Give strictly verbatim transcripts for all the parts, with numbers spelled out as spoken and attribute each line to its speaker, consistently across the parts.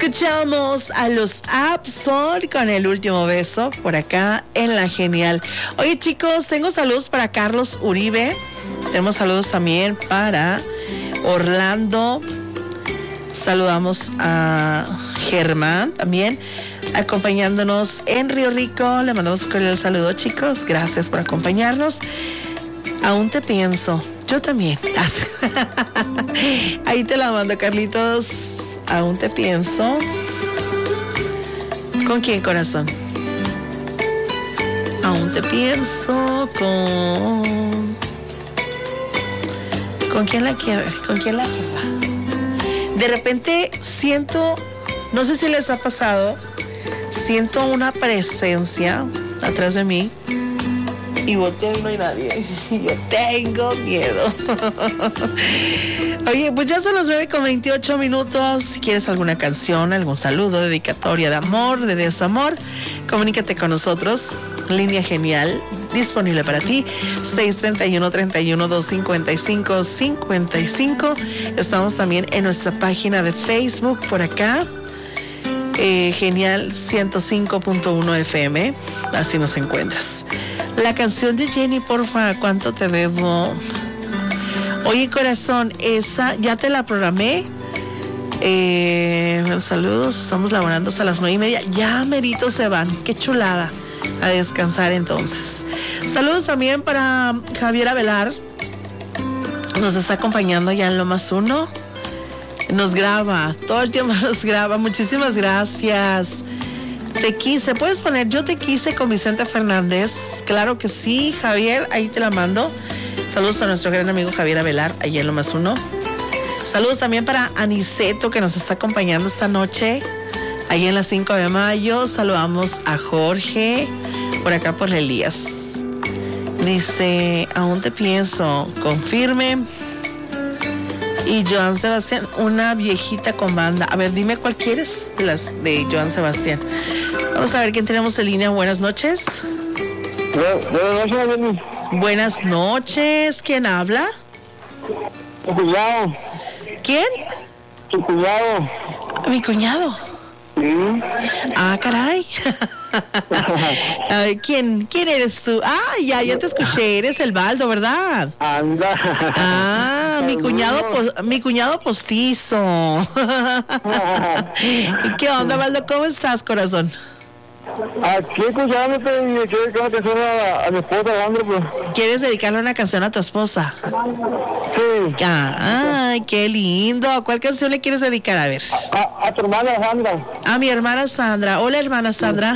Speaker 1: Escuchamos a los Absol con El Último Beso por acá en La Genial. Oye, chicos, tengo saludos para Carlos Uribe. Tenemos saludos también para Orlando. Saludamos a Germán también, acompañándonos en Río Rico. Le mandamos un cordial saludo, chicos. Gracias por acompañarnos. Aún te pienso. Yo también. Ahí te la mando, Carlitos. Aún te pienso. ¿Con quién, corazón? Aún te pienso con... ¿Con quién la quiero? ¿Con quién la quiero? De repente siento, no sé si les ha pasado, siento una presencia atrás de mí y volteo y no hay nadie. Y yo tengo miedo. Oye, pues ya son las nueve con veintiocho minutos. Si quieres alguna canción, algún saludo, dedicatoria de amor, de desamor, comunícate con nosotros. Línea Genial, disponible para ti, seis treinta y uno, treinta y uno, doscientos cincuenta y cinco, cincuenta y cinco. Estamos también en nuestra página de Facebook por acá, eh, Genial ciento cinco punto uno F M, así nos encuentras. La canción de Jenny, porfa, ¿cuánto te debo? Oye, corazón, esa ya te la programé. Eh, saludos, estamos laborando hasta las nueve y media. Ya merito se van, qué chulada. A descansar entonces. Saludos también para Javier Avelar. Nos está acompañando ya en Lomas uno. Nos graba, todo el tiempo nos graba. Muchísimas gracias. Te quise, ¿puedes poner Yo te quise con Vicente Fernández? Claro que sí, Javier, ahí te la mando. Saludos a nuestro gran amigo Javier Avelar, allí en Lomas uno. Saludos también para Aniceto, que nos está acompañando esta noche, ahí en la cinco de mayo. Saludamos a Jorge, por acá por Elías. Dice, aún te pienso, confirme. Y Joan Sebastián, una viejita con banda. A ver, dime cuál quieres de las de Joan Sebastián. Vamos a ver quién tenemos en línea. Buenas noches.
Speaker 2: Buenas noches, Jenny.
Speaker 1: Buenas noches. ¿Quién habla?
Speaker 2: Tu cuñado.
Speaker 1: ¿Quién?
Speaker 2: Tu cuñado.
Speaker 1: Mi cuñado.
Speaker 2: Sí.
Speaker 1: Ah, caray. Ay, ¿quién, ¿Quién eres tú? Ah, ya, ya te escuché. Eres el Baldo, ¿verdad?
Speaker 2: Anda.
Speaker 1: Ah, mi cuñado, mi cuñado postizo. ¿Qué onda, Baldo? ¿Cómo estás, corazón?
Speaker 2: Aquí escuchándote y quiero dedicar una canción a, a mi esposa, Alejandro, pues.
Speaker 1: ¿Quieres dedicarle una canción a tu esposa?
Speaker 2: Sí.
Speaker 1: Ah, ay, qué lindo. ¿Cuál canción le quieres dedicar? A ver.
Speaker 2: A, a tu hermana, Alejandra.
Speaker 1: A mi hermana Sandra. Hola, hermana Sandra.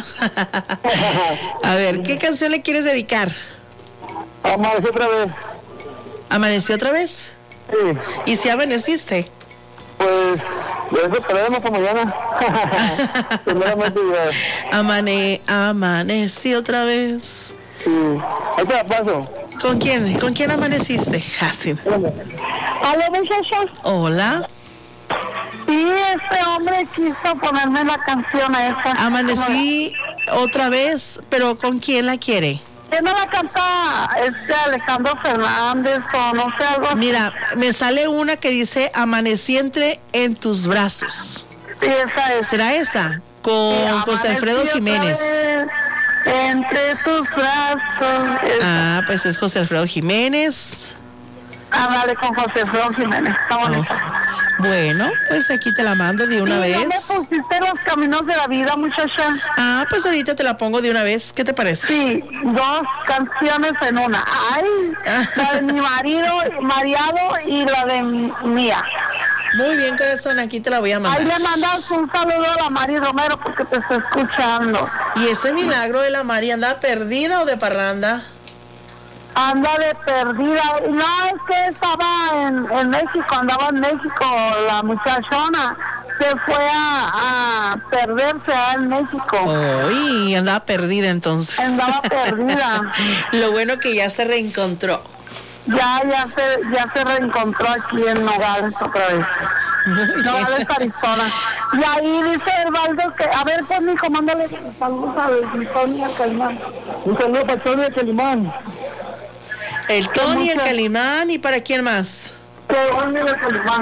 Speaker 1: A ver, ¿qué canción le quieres dedicar?
Speaker 2: Amaneció otra vez.
Speaker 1: ¿Amaneció otra vez?
Speaker 2: Sí.
Speaker 1: ¿Y si amaneciste?
Speaker 2: Pues, de eso esperemos para mañana. Primeramente, ya.
Speaker 1: Amane, amanecí otra vez.
Speaker 2: Sí. Ahí te la paso.
Speaker 1: ¿Con quién? ¿Con quién amaneciste? Así.
Speaker 3: Hola, muchachos.
Speaker 1: Hola.
Speaker 3: Sí, este hombre quiso ponerme la canción esa.
Speaker 1: Amanecí otra vez, pero ¿con quién la quiere?
Speaker 3: ¿Quién no la canta este Alejandro Fernández o no sé, algo así?
Speaker 1: Mira, me sale una que dice Amanecí entre en tus brazos.
Speaker 3: Sí, esa es.
Speaker 1: ¿Será esa? Con
Speaker 3: Sí,
Speaker 1: José Alfredo
Speaker 3: Amanecí otra
Speaker 1: Jiménez.
Speaker 3: vez entre tus brazos. Esa.
Speaker 1: Ah, pues es José Alfredo Jiménez.
Speaker 3: Ándale con José Alfredo Jiménez. Está bonito.
Speaker 1: Bueno, pues aquí te la mando de una
Speaker 3: Sí,
Speaker 1: vez.
Speaker 3: ¿no me pusiste Los Caminos de la Vida, muchacha?
Speaker 1: Ah, pues ahorita te la pongo de una vez. ¿Qué te parece?
Speaker 3: Sí, dos canciones en una. Ay, la de mi marido, Mariado, y la de mía.
Speaker 1: Muy bien, corazón, aquí te la voy a mandar.
Speaker 3: Ahí le mandas un saludo a la Mari Romero porque te está escuchando.
Speaker 1: ¿Y ese milagro de la Mari anda perdida o de parranda?
Speaker 3: Anda de perdida. No, es que estaba en, en México, andaba en México la muchachona. Se fue a, a perderse allá en México.
Speaker 1: Uy, andaba perdida entonces.
Speaker 3: Andaba perdida.
Speaker 1: Lo bueno que ya se reencontró.
Speaker 3: Ya, ya se, ya se reencontró aquí en Nogales otra vez. Nogales, Arizona. Y ahí dice Herbaldo que, a ver, pues, mijo, mándale saludos a Tony y al Calimán.
Speaker 2: Un saludo para Tony y al Calimán.
Speaker 1: El Tony, el Calimán, ¿y para quién más?
Speaker 3: Que Tony y el Calimán.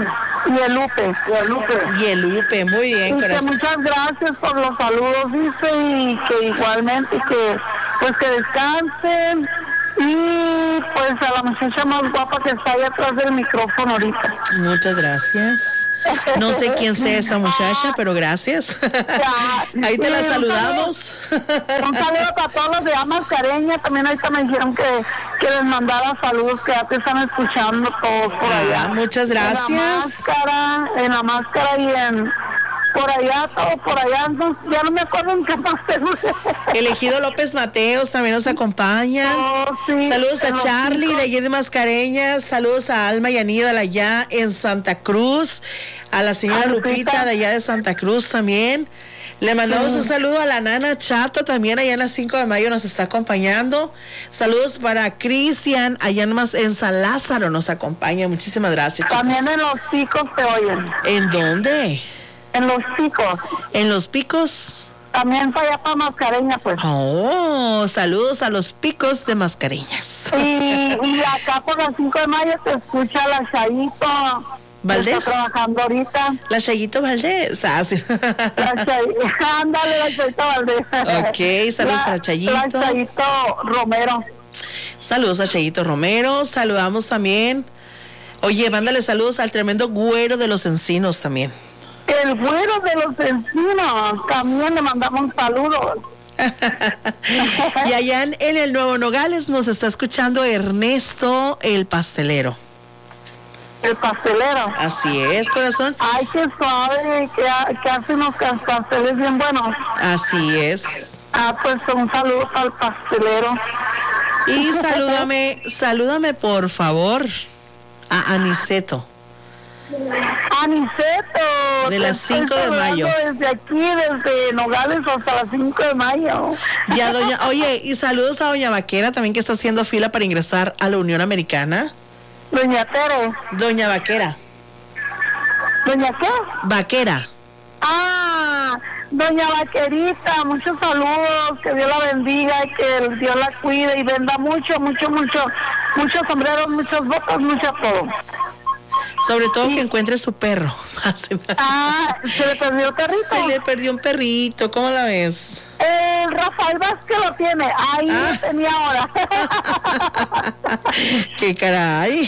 Speaker 3: Y el Lupe, y el Lupe.
Speaker 1: Y el Lupe, muy bien,
Speaker 3: y
Speaker 1: corazón.
Speaker 3: Que muchas gracias por los saludos, dice, y que igualmente que, pues que descansen. Y pues a la muchacha más guapa que está ahí atrás del micrófono ahorita.
Speaker 1: Muchas gracias. No sé quién sea esa muchacha, pero gracias.
Speaker 3: Ya,
Speaker 1: ahí te
Speaker 3: sí,
Speaker 1: la
Speaker 3: un
Speaker 1: saludamos.
Speaker 3: saludo, un saludo para todos los de Mascareña. También ahorita me dijeron que, que les mandara saludos, que ya te están escuchando todos por allá.
Speaker 1: Ah, muchas gracias.
Speaker 3: En la máscara, en la máscara y en... Por allá, todo por allá, no, ya no me acuerdo en qué más.
Speaker 1: Elegido López Mateos también nos acompaña.
Speaker 3: Oh, sí,
Speaker 1: saludos a Charlie
Speaker 3: chicos.
Speaker 1: de allí de Mascareñas. Saludos a Alma y Aníbal allá en Santa Cruz. A la señora
Speaker 3: a
Speaker 1: Lupita.
Speaker 3: Lupita
Speaker 1: de allá de Santa Cruz también. Le mandamos sí. un saludo a la nana Chato también allá en la cinco de mayo nos está acompañando. Saludos para Cristian allá nomás en San Lázaro nos acompaña. Muchísimas gracias, chicos.
Speaker 3: También en Los Picos te oyen.
Speaker 1: ¿En dónde?
Speaker 3: En Los Picos.
Speaker 1: ¿En Los Picos?
Speaker 3: También para allá para Mascareña, pues.
Speaker 1: Oh, saludos a Los Picos de Mascareñas.
Speaker 3: Y, y acá por las cinco de mayo te escucha la Chayito
Speaker 1: Valdés.
Speaker 3: Está trabajando ahorita.
Speaker 1: La Chayito Valdés. Ah, sí.
Speaker 3: La Chay... Ándale, la Chayito Valdés.
Speaker 1: Ok, saludos
Speaker 3: la,
Speaker 1: para Chayito.
Speaker 3: La Chayito Romero.
Speaker 1: Saludos a Chayito Romero. Saludamos también. Oye, mándale saludos al tremendo Güero de los Encinos también.
Speaker 3: El Güero de los Encinos, también le mandamos un saludo.
Speaker 1: Y allá en, en el Nuevo Nogales nos está escuchando Ernesto el Pastelero.
Speaker 3: El pastelero.
Speaker 1: Así es, corazón.
Speaker 3: Ay, qué suave, que, que hace unos pasteles bien buenos.
Speaker 1: Así es.
Speaker 3: Ah, pues un saludo al pastelero.
Speaker 1: Y salúdame, salúdame por favor a Aniceto.
Speaker 3: Aniceto.
Speaker 1: De las cinco de mayo.
Speaker 3: Desde aquí, desde Nogales hasta las cinco de mayo.
Speaker 1: Ya, doña, oye, y saludos a doña Vaquera también que está haciendo fila para ingresar a la Unión Americana.
Speaker 3: Doña Tere.
Speaker 1: Doña Vaquera.
Speaker 3: ¿Doña qué?
Speaker 1: Vaquera.
Speaker 3: Ah, doña Vaquerita, muchos saludos, que Dios la bendiga y que Dios la cuide y venda mucho, mucho, mucho, muchos sombreros, muchos botas, mucho todo.
Speaker 1: Sobre todo sí. Que encuentre su perro.
Speaker 3: Ah, ¿se le perdió el perrito?
Speaker 1: Se le perdió un perrito, ¿cómo la ves?
Speaker 3: El Rafael Vázquez lo tiene, ahí ah. lo tenía ahora.
Speaker 1: ¡Qué caray!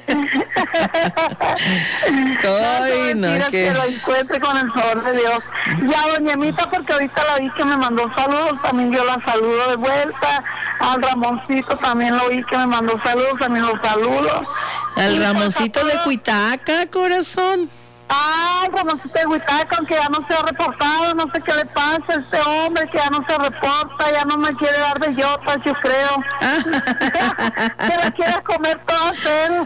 Speaker 1: Ay, no,
Speaker 3: no que... que lo encuentre con el favor de Dios. Ya doña Emita, porque ahorita la vi que me mandó saludos, también yo la saludo de vuelta. Al Ramoncito también lo vi que me mandó saludos, también los saludo.
Speaker 1: Al Ramoncito pues, de Cuitaca, corazón.
Speaker 3: Ah, Ramoncito de Huitaca, aunque ya no se ha reportado, no sé qué le pasa a este hombre, que ya no se reporta, ya no me quiere dar bellotas, yo creo. Que la quiere comer todas él.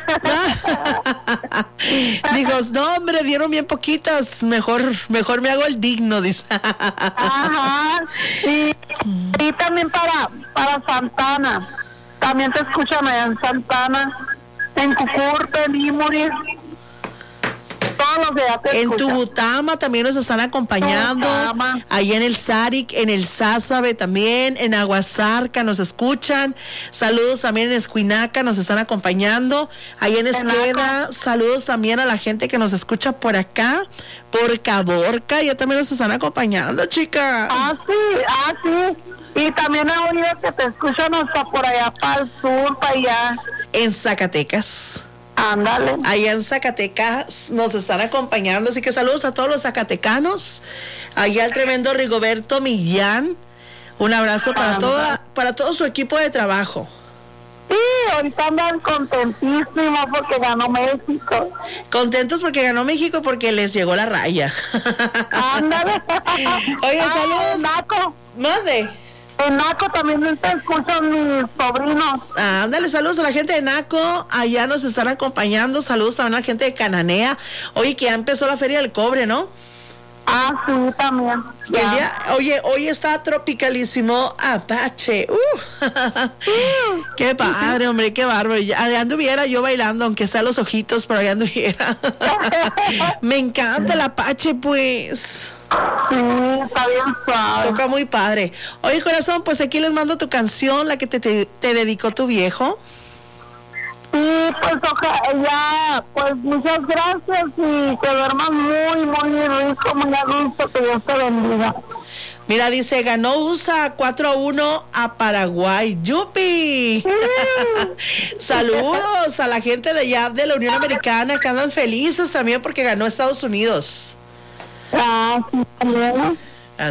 Speaker 1: Digo, no, hombre, dieron bien poquitas, mejor mejor me hago el digno, dice.
Speaker 3: Ajá, y, y también para, para Santana, también te escuchan allá en Santana, en Cucurpe, en Imuris. Todos los de
Speaker 1: en Tubutama también nos están acompañando. Tubutama. Ahí en el Saric, en el Sázabe también, en Aguasarca nos escuchan. Saludos también en Escuinaca, nos están acompañando. Ahí en Esqueda, saludos también a la gente que nos escucha por acá, por Caborca, ya también nos están acompañando, chicas.
Speaker 3: Ah, sí, ah, sí. Y también he oído que te escuchan hasta por allá para el sur, para allá.
Speaker 1: En Zacatecas.
Speaker 3: Ándale.
Speaker 1: Allá en Zacatecas nos están acompañando, así que saludos a todos los zacatecanos. Allá el tremendo Rigoberto Millán. Un abrazo para toda, para todo su equipo de trabajo.
Speaker 3: Sí, ahorita andan contentísimos porque ganó México.
Speaker 1: Contentos porque ganó México porque les llegó la raya.
Speaker 3: Ándale.
Speaker 1: Oye, ah, saludos.
Speaker 3: Naco.
Speaker 1: ¿Dónde?
Speaker 3: En Naco también te escuchan mis sobrinos.
Speaker 1: Ah, ándale, saludos a la gente de Naco, allá nos están acompañando, saludos también a la gente de Cananea. Oye, que ya empezó la Feria del Cobre, ¿no?
Speaker 3: Ah, sí, también.
Speaker 1: El día, oye, hoy está tropicalísimo Apache. Uh. Qué padre, hombre, qué bárbaro. Ya anduviera yo bailando, aunque sea los ojitos, pero ya anduviera. Me encanta el Apache, pues.
Speaker 3: Sí, está bien suave.
Speaker 1: Toca muy padre. Oye, corazón, pues aquí les mando tu canción, la que te, te, te dedicó tu viejo.
Speaker 3: Sí, pues ojalá, ya, pues muchas gracias y que duermas muy, muy rico, muy a gusto, que Dios te bendiga.
Speaker 1: Mira, dice, ganó U S A cuatro a uno a Paraguay. ¡Yupi! Sí. Saludos a la gente de allá de la Unión Americana, que andan felices también porque ganó Estados Unidos.
Speaker 3: Ah, sí, también.